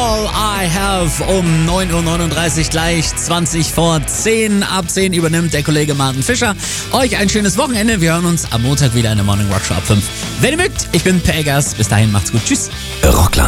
All I Have um 9.39 Uhr, gleich 20 vor 10. Ab 10 übernimmt der Kollege Martin Fischer. Euch ein schönes Wochenende. Wir hören uns am Montag wieder in der Morning Rock Show ab 5. Wenn ihr mögt, ich bin Pegas. Bis dahin, macht's gut. Tschüss. Rockland.